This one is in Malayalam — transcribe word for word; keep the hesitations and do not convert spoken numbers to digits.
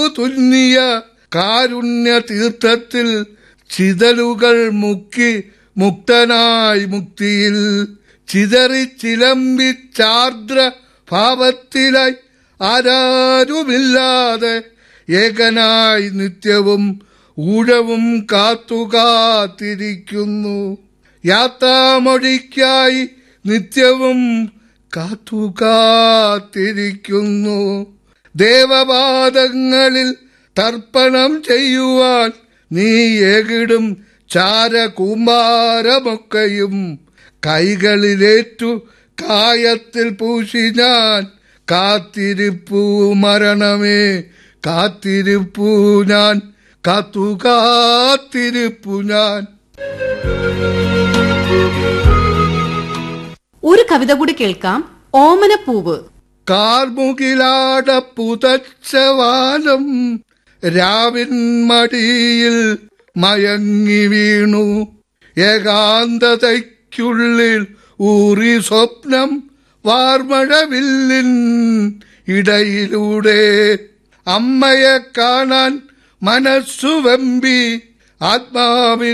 തുന്നിയ കാരുണ്യ തീർത്ഥത്തിൽ ചിതലുകൾ മുക്കി മുക്തനായി മുക്തിയിൽ ചിതറി ചിലമ്പിച്ചാർദ്ര ഭാവത്തിലായി ആരാരുമില്ലാതെ ഏകനായി നിത്യവും ഊഴവും കാത്തുകാത്തിരിക്കുന്നു. യാത്രാമൊഴിക്കായി നിത്യവും കാത്തുകാത്തിരിക്കുന്നു. ദേവപാദങ്ങളിൽ തർപ്പണം ചെയ്യുവാൻ നീ ഏകിടും ചാരകൂമ്പാരമൊക്കെയും കൈകളിലേറ്റു കായത്തിൽ പൂശി ഞാൻ കാത്തിരിപ്പു മരണമേ കാത്തിരിപ്പു ഞാൻ കാത്തു കാത്തിരിപ്പു ഞാൻ. ഒരു കവിത കൂടി കേൾക്കാം. ഓമനപ്പൂവ്. കാർമുകിലാട പുതച്ചവാനം രാവിൻ മടിയിൽ മയങ്ങി വീണു. ഏകാന്തതയ്ക്കുള്ളിൽ ഊറി സ്വപ്നം വാർമഴവില്ലിൻ ഇടയിലൂടെ. അമ്മയെ കാണാൻ മനസ്സു വെമ്പി ആത്മാവിൽ